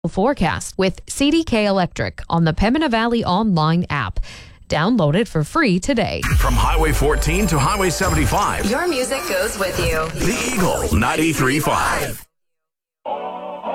forecast with CDK Electric on the Pembina Valley online app. Download it for free today. From Highway 14 to Highway 75. Your music goes with you. The Eagle 93.5.